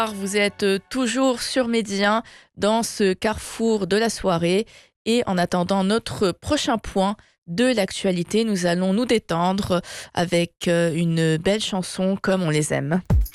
Vous êtes toujours sur Medi 1 dans ce carrefour de la soirée et en attendant notre prochain point de l'actualité, nous allons nous détendre avec une belle chanson comme on les aime.